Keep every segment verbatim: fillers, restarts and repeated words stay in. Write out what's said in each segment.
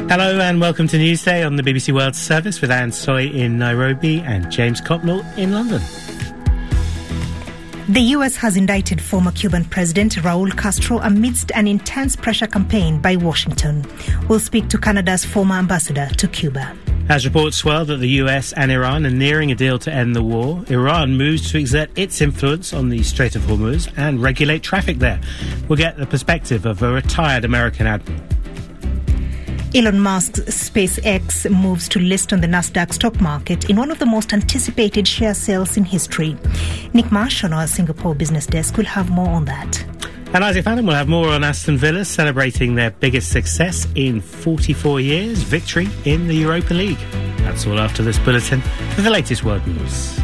Hello and welcome to Newsday on the B B C World Service with Anne Soy in Nairobi and James Copnell in London. The U S has indicted former Cuban President Raul Castro amidst an intense pressure campaign by Washington. We'll speak to Canada's former ambassador to Cuba. As reports swell that the U S and Iran are nearing a deal to end the war, Iran moves to exert its influence on the Strait of Hormuz and regulate traffic there. We'll get the perspective of a retired American admiral. Elon Musk's SpaceX moves to list on the Nasdaq stock market in one of the most anticipated share sales in history. Nick Marsh on our Singapore business desk will have more on that. And Isaac Fallon will have more on Aston Villa celebrating their biggest success in forty-four years, victory in the Europa League. That's all after this bulletin for the latest world news.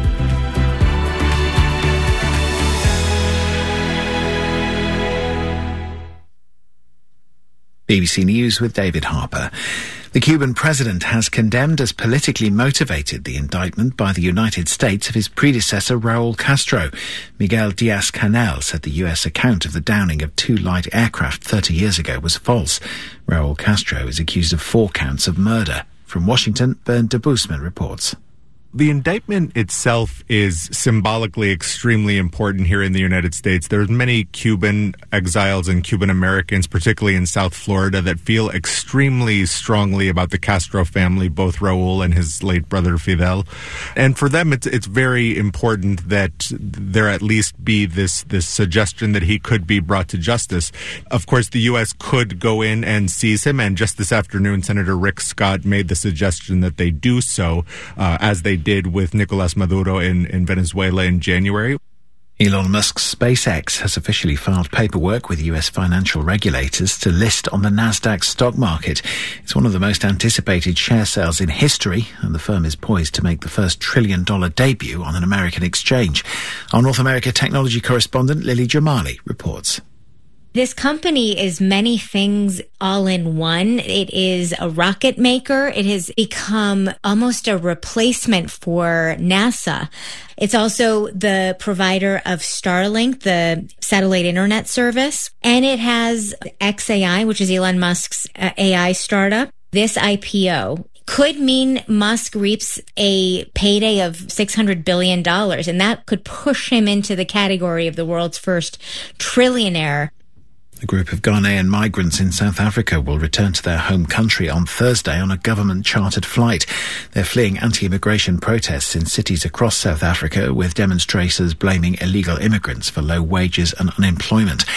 B B C News with David Harper. The Cuban president has condemned as politically motivated the indictment by the United States of his predecessor Raul Castro. Miguel Diaz-Canel said the U S account of the downing of two light aircraft thirty years ago was false. Raul Castro is accused of four counts of murder. From Washington, Bernd de Boosman reports. The indictment itself is symbolically extremely important here in the United States. There's many Cuban exiles and Cuban Americans, particularly in South Florida, that feel extremely strongly about the Castro family, both Raul and his late brother Fidel. And for them, it's it's very important that there at least be this, this suggestion that he could be brought to justice. Of course, the U S could go in and seize him, and just this afternoon, Senator Rick Scott made the suggestion that they do so, uh, as they did with Nicolas Maduro in, in Venezuela in January. Elon Musk's SpaceX has officially filed paperwork with U S financial regulators to list on the Nasdaq stock market. It's one of the most anticipated share sales in history, and the firm is poised to make the first trillion-dollar debut on an American exchange. Our North America technology correspondent Lily Jamali reports. This company is many things all in one. It is a rocket maker. It has become almost a replacement for NASA. It's also the provider of Starlink, the satellite internet service. And it has X A I, which is Elon Musk's A I startup. This I P O could mean Musk reaps a payday of six hundred billion dollars, and that could push him into the category of the world's first trillionaire. A group of Ghanaian migrants in South Africa will return to their home country on Thursday on a government-chartered flight. They're fleeing anti-immigration protests in cities across South Africa, with demonstrators blaming illegal immigrants for low wages and unemployment.